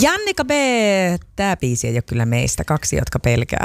Jannika B, tää biisi ei ole kyllä meistä, 2 jotka pelkää.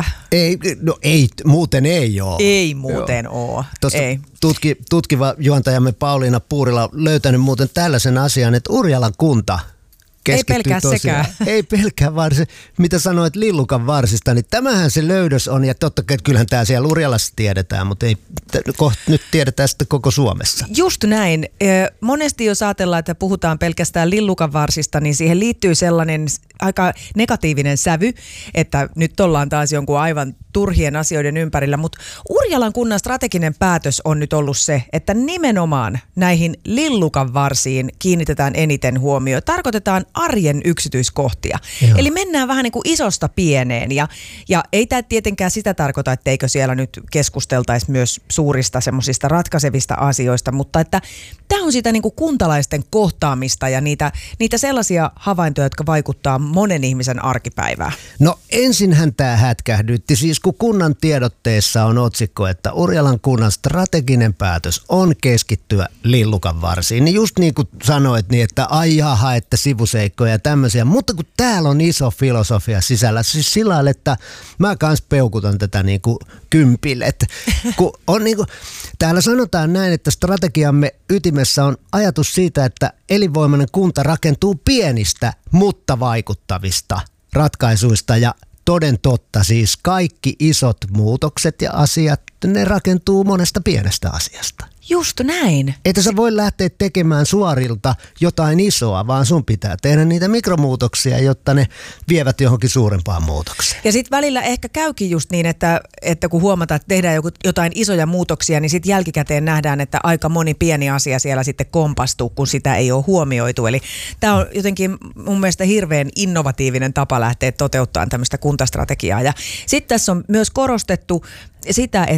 Ei, muuten ei ole. Ei muuten ole. Tuosta tutkiva juontajamme Pauliina Puurila löytänyt muuten tällaisen asian, että Urjalan kunta ei pelkää tosiaan. sekään. Ei pelkää, vaan se, mitä sanoit Lillukan varsista, niin tämähän se löydös on, ja totta kai kyllähän tämä siellä Urjalassa tiedetään, mutta ei nyt tiedetään sitten koko Suomessa. Just näin. Monesti jos ajatellaan, että puhutaan pelkästään Lillukan varsista, niin siihen liittyy sellainen aika negatiivinen sävy, että nyt ollaan taas jonkun aivan turhien asioiden ympärillä, mutta Urjalan kunnan strateginen päätös on nyt ollut se, että nimenomaan näihin Lillukan varsiin kiinnitetään eniten huomioon. Tarkoitetaan arjen yksityiskohtia. Joo. Eli mennään vähän niin kuin isosta pieneen ja ei tämä tietenkään sitä tarkoita, etteikö siellä nyt keskusteltaisi myös suurista semmoisista ratkaisevista asioista, mutta että tämä on sitä niin kuin kuntalaisten kohtaamista ja niitä sellaisia havaintoja, jotka vaikuttaa monen ihmisen arkipäivään. No ensinhän tämä hätkähdytti, siis kun kunnan tiedotteessa on otsikko, että Urjalan kunnan strateginen päätös on keskittyä Lillukan varsiin, niin just niin kuin sanoit, niin että ai jaha, että sivuseikkoja ja tämmöisiä, mutta kun täällä on iso filosofia sisällä, siis sillä lailla, että mä kans peukutan tätä niin kuin kympille, että kun on niin kuin, täällä sanotaan näin, että strategiamme ytimessä on ajatus siitä, että elinvoimainen kunta rakentuu pienistä, mutta vaikuttavista ratkaisuista ja toden totta siis kaikki isot muutokset ja asiat, ne rakentuu monesta pienestä asiasta. Just näin. Että sä voi lähteä tekemään suorilta jotain isoa, vaan sun pitää tehdä niitä mikromuutoksia, jotta ne vievät johonkin suurempaan muutokseen. Ja sitten välillä ehkä käykin just niin, että kun huomataan, että tehdään jotain isoja muutoksia, niin sitten jälkikäteen nähdään, että aika moni pieni asia siellä sitten kompastuu, kun sitä ei ole huomioitu. Eli tämä on jotenkin mun mielestä hirveän innovatiivinen tapa lähteä toteuttamaan tämmöistä kuntastrategiaa. Ja sitten tässä on myös korostettu sitä,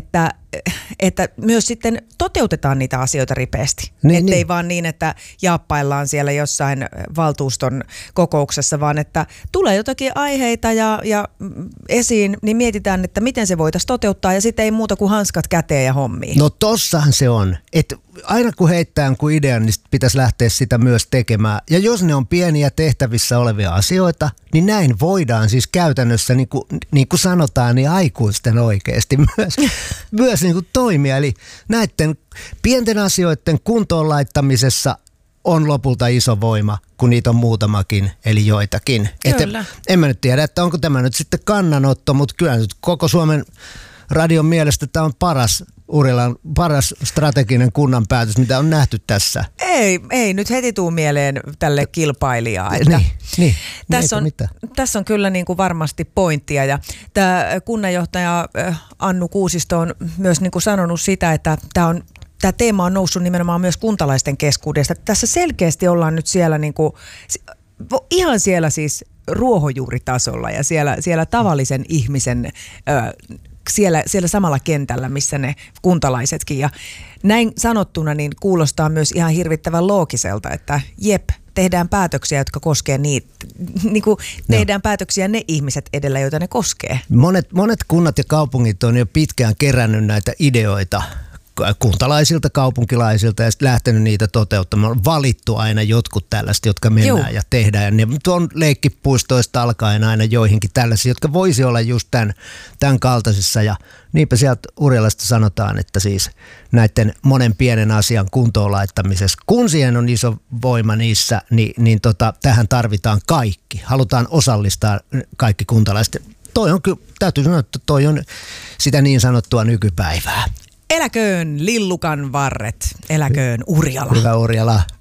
että myös sitten toteutetaan niitä asioita ripeästi. Ettei vaan niin, että jaappaillaan siellä jossain valtuuston kokouksessa, vaan että tulee jotakin aiheita ja esiin, niin mietitään, että miten se voitaisiin toteuttaa ja sitten ei muuta kuin hanskat käteen ja hommiin. No tossahan se on, että aina kun heittää jonkun idean, niin pitäisi lähteä sitä myös tekemään. Ja jos ne on pieniä tehtävissä olevia asioita, niin näin voidaan siis käytännössä, niin kuin sanotaan, niin aikuisten oikeasti myös niin kuin toimia. Eli näiden pienten asioiden kuntoon laittamisessa on lopulta iso voima, kun niitä on muutamakin, eli joitakin. Että en mä nyt tiedä, että onko tämä nyt sitten kannanotto, mutta kyllä nyt koko Suomen radion mielestä tämä on Urjalan paras strateginen kunnan päätös, mitä on nähty tässä. Ei nyt heti tuu mieleen tälle kilpailijaa. Tässä on kyllä niin kuin varmasti pointtia ja tämä kunnanjohtaja Annu Kuusisto on myös niin kuin sanonut sitä, että tämä teema on noussut nimenomaan myös kuntalaisten keskuudesta. Tässä selkeästi ollaan nyt siellä niin kuin, ihan siellä siis ruohonjuuritasolla ja siellä tavallisen ihmisen siellä samalla kentällä, missä ne kuntalaisetkin. Ja näin sanottuna niin kuulostaa myös ihan hirvittävän loogiselta, että tehdään päätöksiä, jotka koskee niitä, niin kuin tehdään päätöksiä ne ihmiset edellä, joita ne koskee. Monet kunnat ja kaupungit on jo pitkään kerännyt näitä ideoita kuntalaisilta, kaupunkilaisilta ja sitten lähtenyt niitä toteuttamaan. On valittu aina jotkut tällaista, jotka mennään ja tehdään. Ja ne on leikkipuistoista alkaen aina joihinkin tällaisia, jotka voisi olla just tämän kaltaisissa. Ja niinpä sieltä Urjalasta sanotaan, että siis näiden monen pienen asian kuntoon laittamisessa, kun siihen on iso voima niissä, niin tähän tarvitaan kaikki. Halutaan osallistaa kaikki kuntalaiset. Toi on kyllä, täytyy sanoa, että toi on sitä niin sanottua nykypäivää. Eläköön Lillukan varret, eläköön Urjala. Hyvä Urjala.